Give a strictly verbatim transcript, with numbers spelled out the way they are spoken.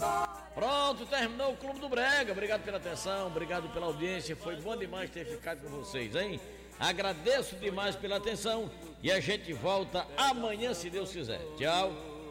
Pronto, terminou o Clube do Brega. Obrigado pela atenção, obrigado pela audiência. Foi bom demais ter ficado com vocês, hein? Agradeço demais pela atenção e a gente volta amanhã, se Deus quiser. Tchau.